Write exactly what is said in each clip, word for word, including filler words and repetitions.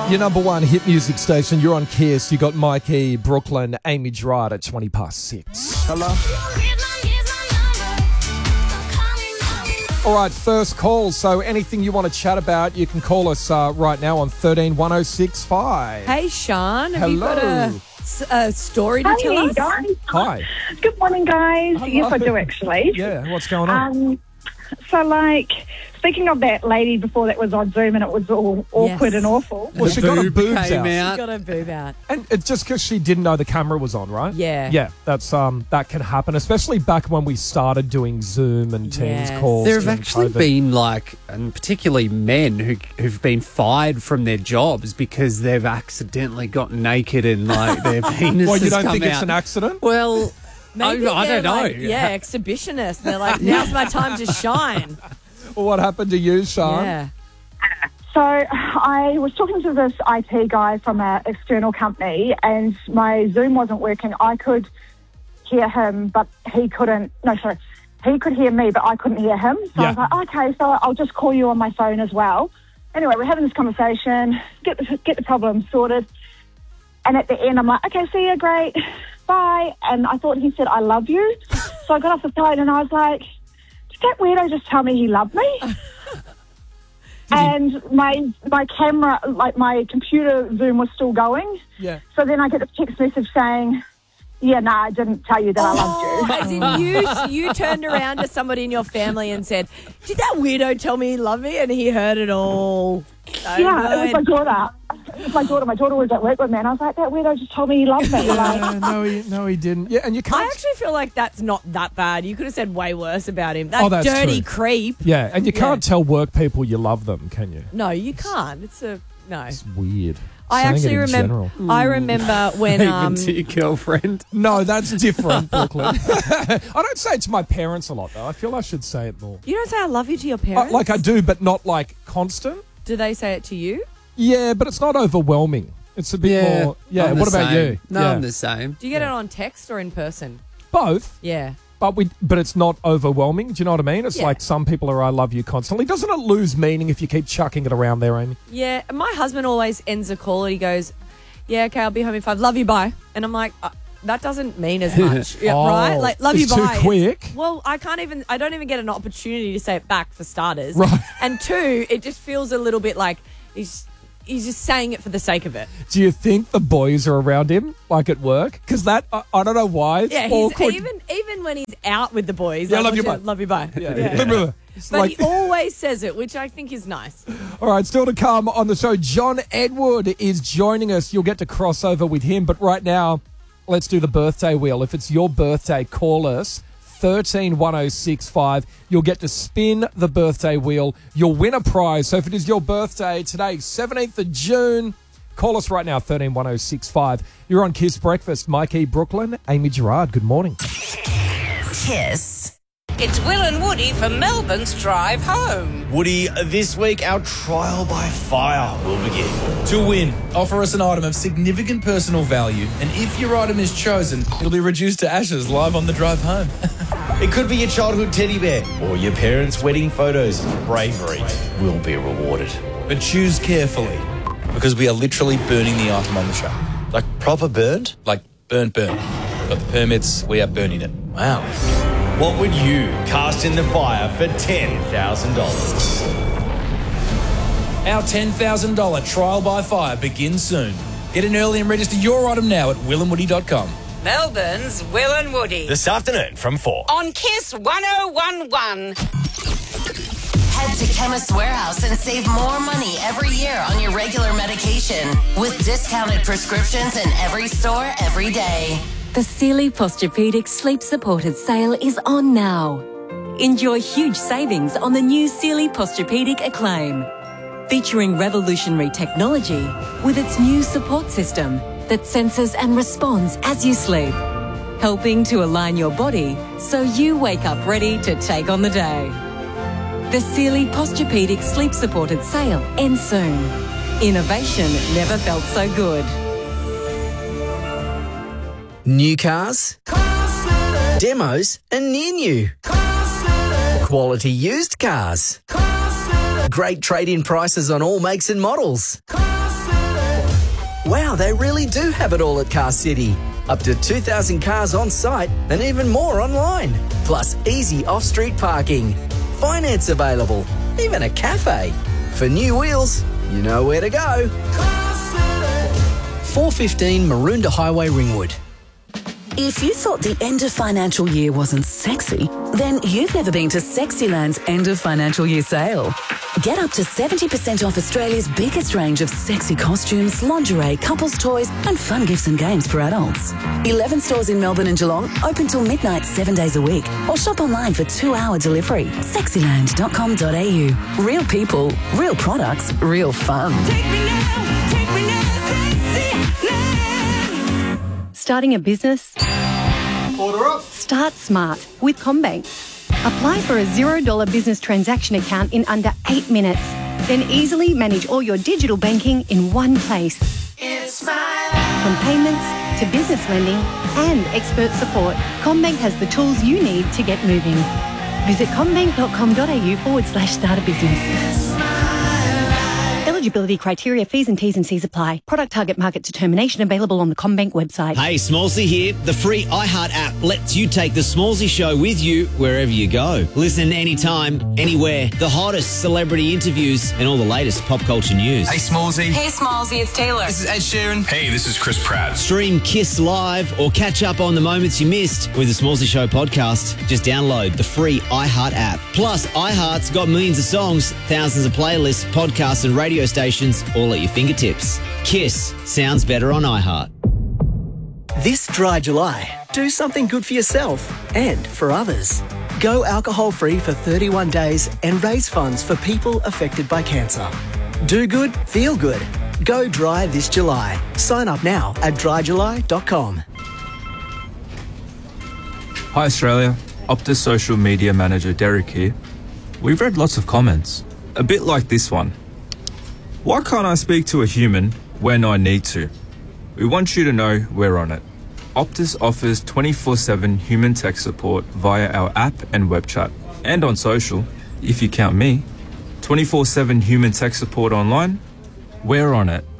Your number one hit music station. You're on Kiss. You got Mikey, Brooklyn, Amy Gerard at twenty past six. Hello. All right, first call. So anything you want to chat about, you can call us uh, right now on thirteen one oh six five. Hey, Sean. Have Hello. you got a, a story to tell Hey, us? guys. Hi. Good morning, guys. Hello. Yes, I do actually. Yeah, what's going on? Um, so, like, speaking of that lady before that was on Zoom and it was all awkward Yes. and awful. well, she got her boob boobs came out. out. Got a boob out. And it's just because she didn't know the camera was on, right? Yeah. Yeah, that's um that can happen, especially back when we started doing Zoom and Teams Yes. calls. There have during actually COVID. been like, and particularly men who who've been fired from their jobs because they've accidentally gotten naked and like their penis Well, you has don't come think out. it's an accident? Well, Maybe I, I they're don't know. like, yeah, exhibitionists. They're like, now's my time to shine. Well, what happened to you, Sean? Yeah. So, I was talking to this I T guy from an external company and my Zoom wasn't working. I could hear him, but he couldn't. No, sorry. He could hear me, but I couldn't hear him. So Yeah. I was like, okay, so I'll just call you on my phone as well. Anyway, we're having this conversation, get the, get the problem sorted. And at the end, I'm like, okay, see you, great, bye. And I thought he said, I love you. So I got off the phone and I was like, did that weirdo just tell me he loved me? And my my camera, like my computer Zoom was still going. Yeah. So then I get a text message saying, yeah, no, I didn't tell you that I loved Oh, you. as in you, you turned around to somebody in your family and said, did that weirdo tell me he loved me? And he heard it all. So Yeah, it was my good. daughter. It was my daughter. My daughter was at work with me and I was like, that weirdo just told me he loved me. Like, Uh, no, he, no, he didn't. Yeah, and you I can't. actually feel like that's not that bad. You could have said way worse about him. That Oh, that's dirty true. creep. Yeah, and you Yeah. can't tell work people you love them, can you? No, you can't. It's a no. It's weird. I Saying it actually in remember. general. I remember when Even um, to your girlfriend. No, that's different, Brooklyn. I don't say it to my parents a lot, though. I feel I should say it more. you don't say I love you to your Uh, parents. like I do, but not like constant. Do they say it to you? Yeah, but it's not overwhelming. It's a bit Yeah. more. Yeah. I'm the What about same. you? No, yeah. I'm the same. Do you get it on text or in person? Both, Yeah. but we. But it's not overwhelming. Do you know what I mean? It's Yeah. like some people are "I love you" constantly. Doesn't it lose meaning if you keep chucking it around there, Amy? Yeah. My husband always ends a call and he goes, yeah, okay, I'll be home in five. Love you, bye. And I'm like, uh, that doesn't mean as much, yeah, Oh, right? Like, love it's you, too bye. quick. Well, I can't even, I don't even get an opportunity to say it back for starters. Right. And two, it just feels a little bit like he's, he's just saying it for the sake of it. Do you think the boys are around him, like at work? Because that I, I don't know why. It's Yeah, he's, awkward. even even when he's out with the boys. Yeah, like, love you, "What's bye." your- Love you, bye. Yeah, Yeah. yeah. It's But like- he always says it, which I think is nice. All right, still to come on the show, John Edward is joining us. You'll get to cross over with him. But right now, let's do the birthday wheel. If it's your birthday, call us, thirteen one oh six five. You'll get to spin the birthday wheel. You'll win a prize. So if it is your birthday today, seventeenth of June, call us right now, thirteen one oh six five. You're on Kiss Breakfast. Mikey, Brooklyn, Amy Gerard, good morning. Kiss. It's Will and Woody for Melbourne's Drive Home. Woody, this week our trial by fire will begin. To win, offer us an item of significant personal value, and if your item is chosen, it'll be reduced to ashes live on the drive home. It could be your childhood teddy bear or your parents' wedding photos. Bravery will be rewarded. But choose carefully, because we are literally burning the item on the show. Like proper burned? Like burnt, burnt. Got the permits, we are burning it. Wow. What would you cast in the fire for ten thousand dollars? Our ten thousand dollars trial by fire begins soon. Get in early and register your item now at will and woody dot com. Melbourne's Will and Woody. This afternoon from four. On Kiss one oh one one. Head to Chemist Warehouse and save more money every year on your regular medication with discounted prescriptions in every store every day. The Sealy Posturepedic Sleep Supported sale is on now. Enjoy huge savings on the new Sealy Posturepedic Acclaim, featuring revolutionary technology with its new support system that senses and responds as you sleep, helping to align your body so you wake up ready to take on the day. The Sealy Posturepedic Sleep Supported sale ends soon. Innovation never felt so good. New cars, demos and near new, quality used cars, great trade-in prices on all makes and models. Wow, they really do have it all at Car City. Up to two thousand cars on site and even more online. Plus easy off-street parking. Finance available. Even a cafe. For new wheels, you know where to go. four fifteen Maroondah Highway, Ringwood. If you thought the end of financial year wasn't sexy, then you've never been to Sexyland's end of financial year sale. Get up to seventy percent off Australia's biggest range of sexy costumes, lingerie, couples toys and fun gifts and games for adults. eleven stores in Melbourne and Geelong, open till midnight seven days a week. Or shop online for two-hour delivery. sexyland dot com dot a u. Real people, real products, real fun. Take me now, take me now, Sexyland. Starting a business? Order up. Start smart with CommBank. Apply for a zero dollar business transaction account in under eight minutes. Then easily manage all your digital banking in one place. It's my life. From payments to business lending and expert support, CommBank has the tools you need to get moving. Visit commbank dot com dot a u forward slash start a business. Eligibility criteria, fees and T's and C's apply. Product target market determination available on the CommBank website. Hey, Smallsy here. The free iHeart app lets you take the Smallsy show with you wherever you go. Listen anytime, anywhere. The hottest celebrity interviews and all the latest pop culture news. Hey, Smallsy. Hey, Smallsy, it's Taylor. This is Ed Sheeran. Hey, this is Chris Pratt. Stream Kiss Live or catch up on the moments you missed with the Smallsy Show podcast. Just download the free iHeart app. Plus, iHeart's got millions of songs, thousands of playlists, podcasts and radio stations all at your fingertips. Kiss sounds better on iHeart. This dry July, do something good for yourself and for others. Go alcohol-free for thirty-one days and raise funds for people affected by cancer. Do good, feel good. Go dry this July. Sign up now at dry july dot com. Hi Australia, Optus social media manager Derek here. We've read lots of comments, a bit like this one. Why can't I speak to a human when I need to? We want you to know we're on it. Optus offers twenty-four seven human tech support via our app and web chat. And on social, if you count me, twenty-four seven human tech support online, we're on it.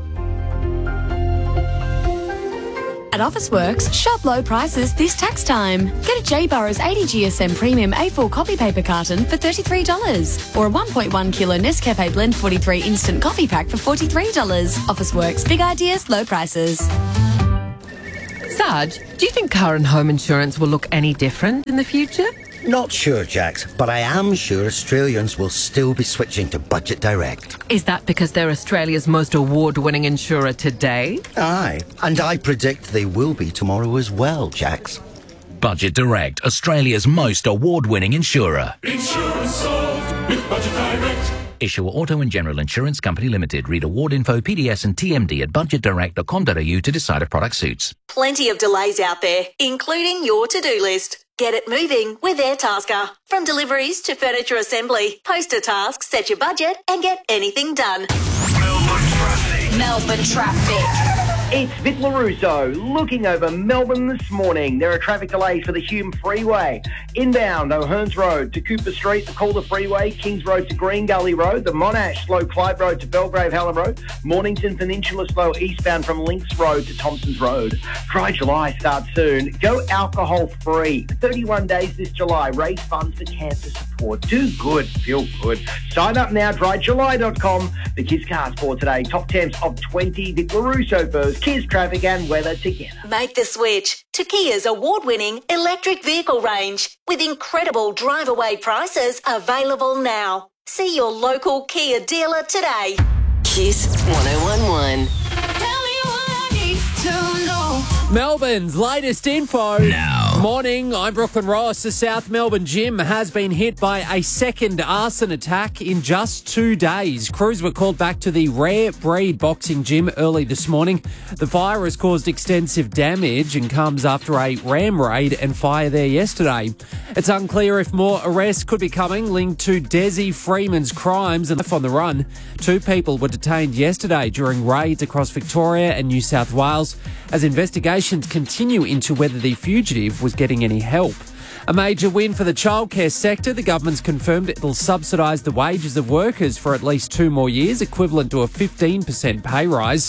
At Officeworks, shop low prices this tax time. Get a J Burrows eighty G S M Premium A four copy paper carton for thirty-three dollars or a one point one kilo Nescafe Blend forty-three instant coffee pack for forty-three dollars. Officeworks, big ideas, low prices. Sarge, do you think car and home insurance will look any different in the future? Not sure, Jax, but I am sure Australians will still be switching to Budget Direct. Is that because they're Australia's most award-winning insurer today? Aye, and I predict they will be tomorrow as well, Jax. Budget Direct, Australia's most award-winning insurer. Insurance solved with Budget Direct. Issuer Auto and General Insurance Company Limited. Read award info, P D S and T M D at budget direct dot com dot a u to decide if product suits. Plenty of delays out there, including your to-do list. Get it moving with Airtasker. From deliveries to furniture assembly, post a task, set your budget and get anything done. Melbourne traffic. Melbourne traffic. It's Vic LaRusso looking over Melbourne this morning. There are traffic delays for the Hume Freeway. Inbound O'Hearns Road to Cooper Street, the Calder Freeway, Kings Road to Green Gully Road, the Monash slow Clyde Road to Belgrave Hallam Road, Mornington Peninsula slow eastbound from Links Road to Thompsons Road. Dry July starts soon. Go alcohol free. thirty-one days this July. Raise funds for cancer support. Do good. Feel good. Sign up now, dry july dot com. The Kiss Cast for today. Top temps of twenty. Vic LaRusso first. Kiss traffic and weather together. Make the switch to Kia's award-winning electric vehicle range with incredible drive-away prices available now. See your local Kia dealer today. Kiss one oh one one. Melbourne's latest info. Now. Morning, I'm Brooklyn Ross. The South Melbourne gym has been hit by a second arson attack in just two days. Crews were called back to the Rare Breed boxing gym early this morning. The fire has caused extensive damage and comes after a ram raid and fire there yesterday. It's unclear if more arrests could be coming linked to Desi Freeman's crimes and life on the run. Two people were detained yesterday during raids across Victoria and New South Wales as investigations continue into whether the fugitive was getting any help. A major win for the childcare sector. The government's confirmed it'll subsidise the wages of workers for at least two more years, equivalent to a fifteen percent pay rise.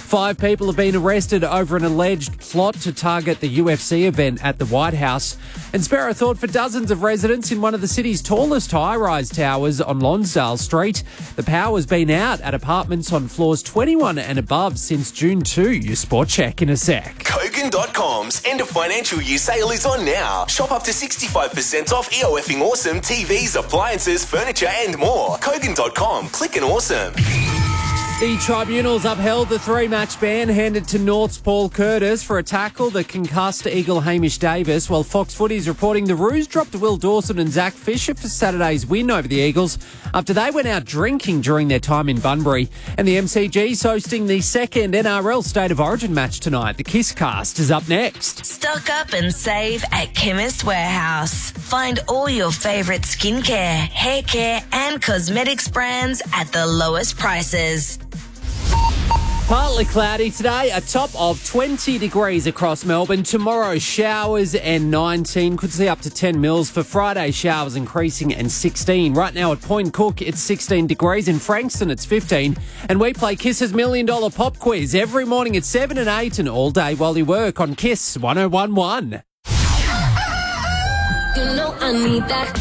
Five people have been arrested over an alleged plot to target the U F C event at the White House. And spare a thought for dozens of residents in one of the city's tallest high-rise towers on Lonsdale Street. The power's been out at apartments on floors twenty-one and above since June second. Your sport check in a sec. Kogan dot com's end of financial year sale is on now. Shop up to sixty-five percent off EOFing awesome T Vs, appliances, furniture and more. Kogan dot com. Click and awesome. The tribunals upheld the three-match ban handed to North's Paul Curtis for a tackle that concussed Eagle Hamish Davis, while Fox Footy's reporting the Roos dropped Will Dawson and Zach Fisher for Saturday's win over the Eagles after they went out drinking during their time in Bunbury. And the M C G's hosting the second N R L State of Origin match tonight. The Kiss Cast is up next. Stock up and save at Chemist Warehouse. Find all your favourite skincare, hair care and cosmetics brands at the lowest prices. Partly cloudy today, a top of twenty degrees across Melbourne. Tomorrow, showers and nineteen. Could see up to ten mils. For Friday, showers increasing and sixteen. Right now at Point Cook, it's sixteen degrees. In Frankston, it's fifteen. And we play Kiss's Million Dollar Pop Quiz every morning at seven and eight and all day while you work on Kiss one oh one one. You know I need that.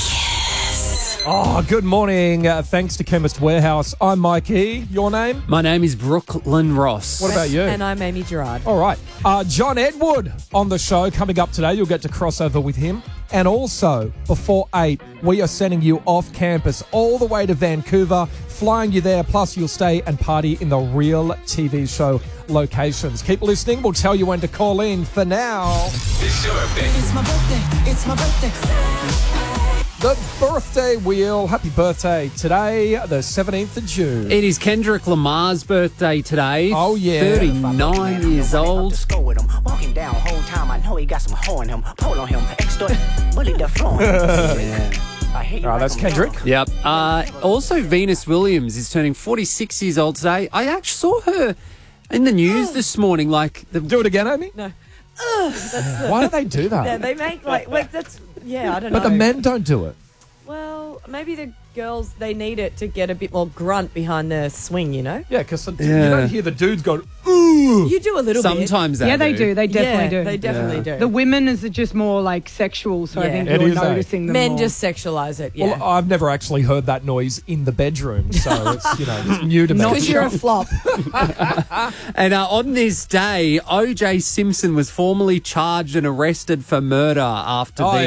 Oh, good morning. Uh, thanks to Chemist Warehouse. I'm Mike E. Your name? My name is Brooklyn Ross. What about you? And I'm Amy Gerard. All right. Uh, John Edward on the show coming up today. You'll get to cross over with him. And also, before eight, we are sending you off campus all the way to Vancouver, flying you there, plus you'll stay and party in the real T V show locations. Keep listening. We'll tell you when to call in. For now, It's your birthday. It's my birthday. It's my birthday. the birthday wheel. Happy birthday today, the seventeenth of June. It is Kendrick Lamar's birthday today. Oh, yeah. thirty-nine years old. Walking down whole time, I know he got some hoe in him. Pull on him, extra bully the floor. All right, that's Kendrick. Yep. Uh, also, Venus Williams is turning forty-six years old today. I actually saw her in the news this morning. Like, the... Do it again, Amy. No. Ugh, that's the, Why do they do that? Yeah, they make like, like that's yeah, I don't But know. the men don't do it. Well, maybe the girls they need it to get a bit more grunt behind the swing, you know. Yeah, because you Yeah. don't hear the dudes go, ooh. You do a little bit. Sometimes they yeah, they do. do. They definitely Yeah, do. they definitely do. The women is just more like sexual, so I Yeah. think It you're is, eh? noticing them Men more. just sexualize it. Yeah. Well, I've never actually heard that noise in the bedroom, so it's, you know, it's new to me. Because you're a flop. And uh, on this day, O J Simpson was formally charged and arrested for murder after Oh, the